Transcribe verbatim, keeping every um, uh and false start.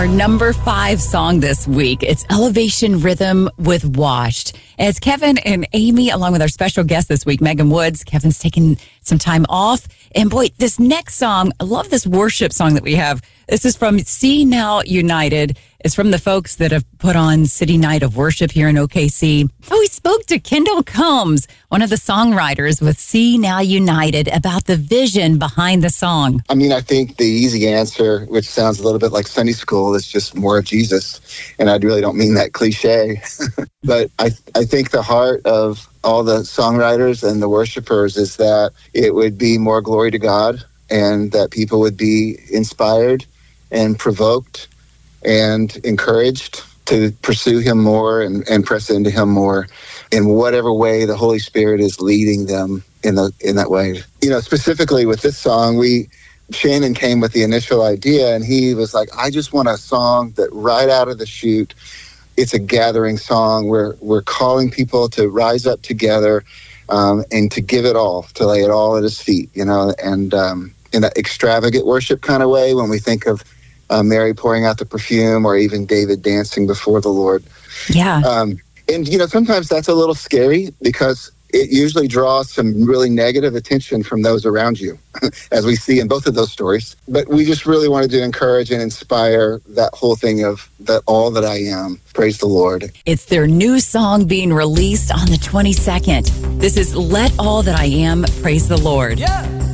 Our number five song this week, it's Elevation Rhythm with Washed. As Kevin and Amy, along with our special guest this week, Megan Woods, Kevin's taking some time off. And boy, this next song, I love this worship song that we have. This is from See Now United. It's from the folks that have put on City Night of Worship here in O K C. Oh, we spoke to Kendall Combs, one of the songwriters with See Now United, about the vision behind the song. I mean, I think the easy answer, which sounds a little bit like Sunday school, is just more of Jesus. And I really don't mean that cliche. But I, I think the heart of all the songwriters and the worshipers is that it would be more glory to God and that people would be inspired and provoked and encouraged to pursue him more and, and press into him more in whatever way the Holy Spirit is leading them in the in that way. You know, specifically with this song, we Shannon came with the initial idea, and he was like, I just want a song that right out of the chute, it's a gathering song where we're calling people to rise up together um, and to give it all, to lay it all at his feet, you know, and um, in that extravagant worship kind of way when we think of Uh, Mary pouring out the perfume, or even David dancing before the Lord. Yeah. Um, and, you know, sometimes that's a little scary because it usually draws some really negative attention from those around you, as we see in both of those stories. But we just really wanted to encourage and inspire that whole thing of that all that I am. Praise the Lord. It's their new song being released on the twenty-second. This is Let All That I Am Praise the Lord. Yeah.